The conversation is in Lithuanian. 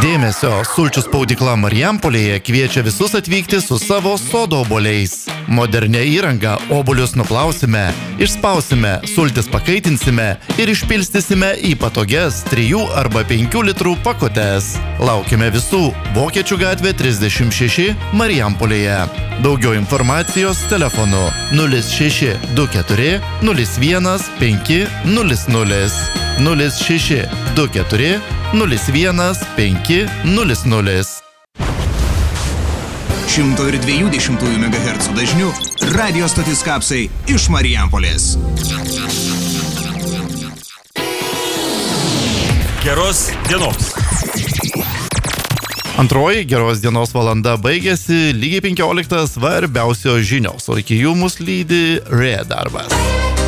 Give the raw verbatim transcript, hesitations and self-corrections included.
Dėmesio, sulčių spaudykla Marijampolėje kviečia visus atvykti su savo sodo obuoliais. Modernia įranga obuolius nuplausime, išspausime, sultis pakaitinsime ir išpilstysime į patogias trijų arba penkių litrų pakutes. Laukime visų Vokiečių gatvė trisdešimt šeši Marijampolėje. Daugiau informacijos telefonu nulis šeši du keturi nulis vienas penki nulis nulis nulis šeši du keturi nulis vienas penki nulis nulis. šimto dviejų dešimtųjų megahercų dažnių radio stotis Kapsai iš Marijampolės. Geros dienos. Antroji geros dienos valanda baigėsi, lygiai penkioliktas svarbiausios žinios, o iki jų mus lydi Re darbas.